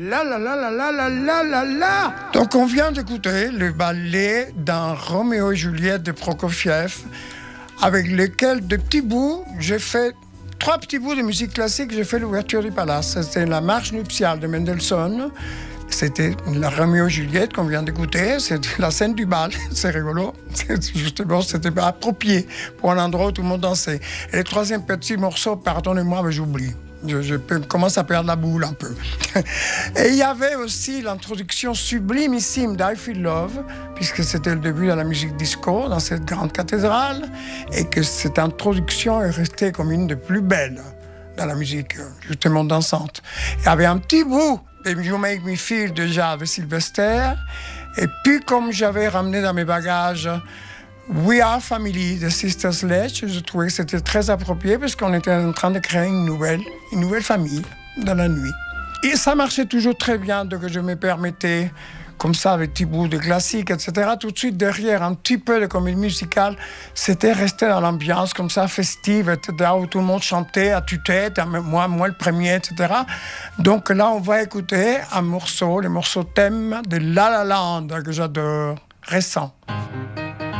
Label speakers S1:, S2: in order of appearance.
S1: la la la la la la la la la. Donc on vient d'écouter le ballet dans Roméo et Juliette de Prokofiev, avec lequel de petits bouts, j'ai fait 3 petits bouts de musique classique, j'ai fait l'ouverture du Palace. C'était la marche nuptiale de Mendelssohn. C'était la Roméo et Juliette qu'on vient d'écouter, c'était la scène du bal, c'est rigolo. Justement, c'était approprié pour un endroit où tout le monde dansait. Et le 3e petit morceau, pardonnez-moi, mais j'oublie. Je commence à perdre la boule un peu. Et il y avait aussi l'introduction sublimissime d'I Feel Love, puisque c'était le début de la musique disco dans cette grande cathédrale, et que cette introduction est restée comme une des plus belles dans la musique, justement dansante. Il y avait un petit bout de You Make Me Feel déjà avec Sylvester, et puis comme j'avais ramené dans mes bagages We Are Family de Sister Sledge, je trouvais que c'était très approprié parce qu'on était en train de créer une nouvelle famille dans la nuit. Et ça marchait toujours très bien, donc je me permettais, comme ça, avec petits bouts de classique, etc. Tout de suite derrière, un petit peu de comédie musicale, c'était rester dans l'ambiance comme ça, festive, etc., où tout le monde chantait à tue-tête, moi le premier, etc. Donc là, on va écouter un morceau, le morceau thème de La La Land, que j'adore, récent.